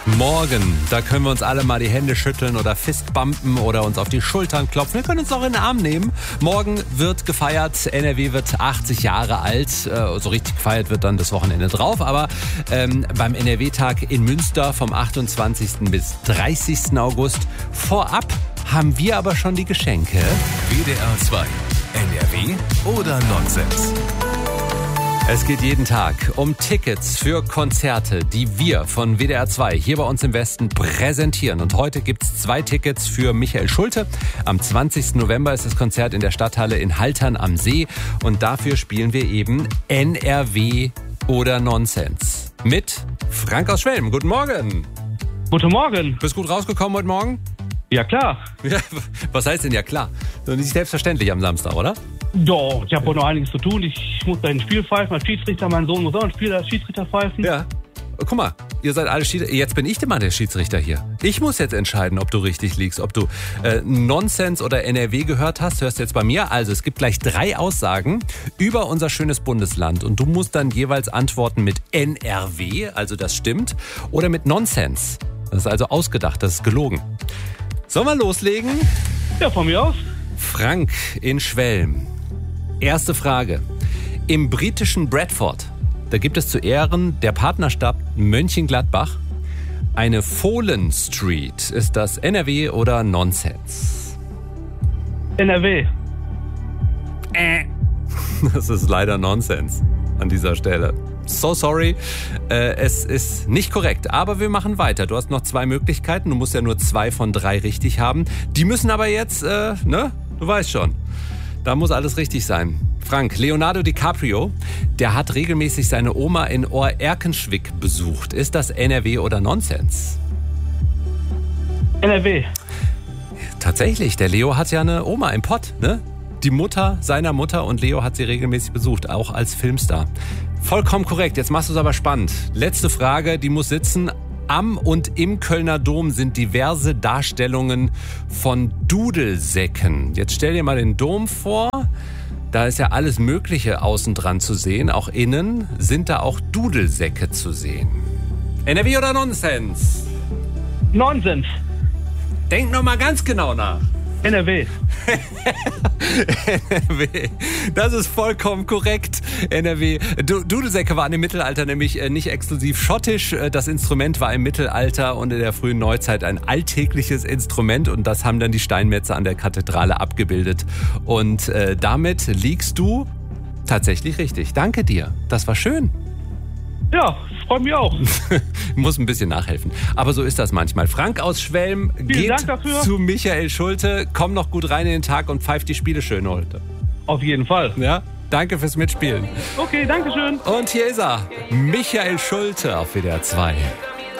Morgen, da können wir uns alle mal die Hände schütteln oder fistbumpen oder uns auf die Schultern klopfen. Wir können uns auch in den Arm nehmen. Morgen wird gefeiert, NRW wird 80 Jahre alt. So richtig gefeiert wird dann das Wochenende drauf. Aber beim NRW-Tag in Münster vom 28. bis 30. August vorab haben wir aber schon die Geschenke. WDR 2, NRW oder Nonsens? Es geht jeden Tag um Tickets für Konzerte, die wir von WDR 2 hier bei uns im Westen präsentieren. Und heute gibt's 2 Tickets für Michael Schulte. Am 20. November ist das Konzert in der Stadthalle in Haltern am See. Und dafür spielen wir eben NRW oder Nonsens. Mit Frank aus Schwelm. Guten Morgen. Guten Morgen. Bist gut rausgekommen heute Morgen? Ja, klar. Ja, was heißt denn ja klar? So nicht selbstverständlich am Samstag, oder? Doch, ich habe noch einiges zu tun. Ich muss da ein Spiel pfeifen als Schiedsrichter. Mein Sohn muss auch ein Spiel als Schiedsrichter pfeifen. Ja. Guck mal, ihr seid alle Schiedsrichter. Jetzt bin ich mal der Schiedsrichter hier. Ich muss jetzt entscheiden, ob du richtig liegst, ob du Nonsens oder NRW gehört hast. Hörst du jetzt bei mir. Also es gibt gleich 3 Aussagen über unser schönes Bundesland. Und du musst dann jeweils antworten mit NRW, also das stimmt, oder mit Nonsens. Das ist also ausgedacht, das ist gelogen. Sollen wir loslegen? Ja, von mir aus. Frank in Schwelm. Erste Frage. Im britischen Bradford, da gibt es zu Ehren der Partnerstadt Mönchengladbach eine Fohlen Street. Ist das NRW oder Nonsens? NRW. Das ist leider Nonsens an dieser Stelle. So sorry, es ist nicht korrekt, aber wir machen weiter. Du hast noch 2 Möglichkeiten, du musst ja nur 2 von 3 richtig haben. Die müssen aber jetzt, du weißt schon, da muss alles richtig sein. Frank, Leonardo DiCaprio, der hat regelmäßig seine Oma in Ohr-Erkenschwick besucht. Ist das NRW oder Nonsens? NRW. Tatsächlich, der Leo hat ja eine Oma im Pott, ne? Die Mutter seiner Mutter und Leo hat sie regelmäßig besucht, auch als Filmstar. Vollkommen korrekt, jetzt machst du es aber spannend. Letzte Frage, die muss sitzen. Am und im Kölner Dom sind diverse Darstellungen von Dudelsäcken. Jetzt stell dir mal den Dom vor, da ist ja alles Mögliche außen dran zu sehen. Auch innen sind da auch Dudelsäcke zu sehen. NRW oder Nonsens? Nonsens. Denk noch mal ganz genau nach. NRW. NRW. Das ist vollkommen korrekt. NRW. Dudelsäcke waren im Mittelalter nämlich nicht exklusiv schottisch. Das Instrument war im Mittelalter und in der frühen Neuzeit ein alltägliches Instrument und das haben dann die Steinmetze an der Kathedrale abgebildet. Und damit liegst du tatsächlich richtig. Danke dir. Das war schön. Ja, freut mich auch. Muss ein bisschen nachhelfen. Aber so ist das manchmal. Frank aus Schwelm geht zu Michael Schulte. Komm noch gut rein in den Tag und pfeift die Spiele schön heute. Auf jeden Fall. Ja, danke fürs Mitspielen. Okay, danke schön. Und hier ist er, Michael Schulte auf WDR 2.